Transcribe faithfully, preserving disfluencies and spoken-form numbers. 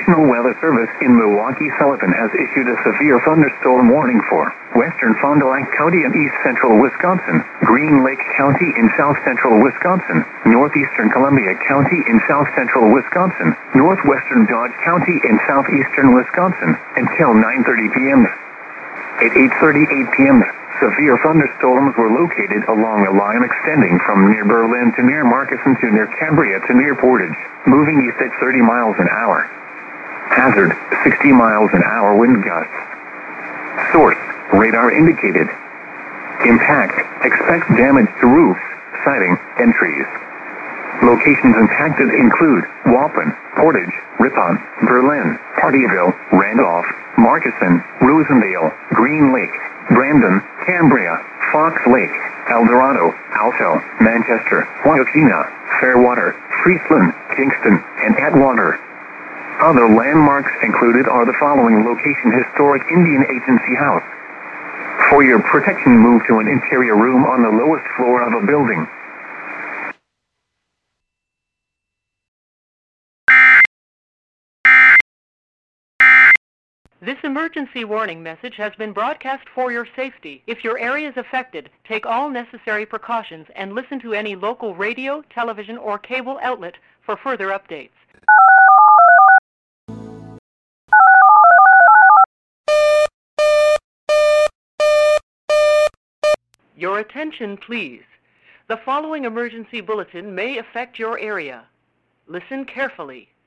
National Weather Service in Milwaukee-Sullivan has issued a severe thunderstorm warning for western Fond du Lac County and east central Wisconsin, Green Lake County in south central Wisconsin, northeastern Columbia County in south central Wisconsin, northwestern Dodge County in southeastern Wisconsin, until nine thirty p.m. At eight thirty-eight p.m., severe thunderstorms were located along a line extending from near Berlin to near Markesan to near Cambria to near Portage, moving east at thirty miles an hour. Hazard, sixty miles an hour wind gusts. Source, radar indicated. Impact, expect damage to roofs, siding, and trees. Locations impacted include Waupun, Portage, Ripon, Berlin, Partyville, Randolph, Markesan, Rosendale, Green Lake, Brandon, Cambria, Fox Lake, Eldorado, Alto, Manchester, Waukesha, Fairwater, Friesland, Kingston, and Atwater. Other landmarks included are the following location: Historic Indian Agency House. For your protection, move to an interior room on the lowest floor of a building. This emergency warning message has been broadcast for your safety. If your area is affected, take all necessary precautions and listen to any local radio, television, or cable outlet for further updates. Your attention, please. The following emergency bulletin may affect your area. Listen carefully.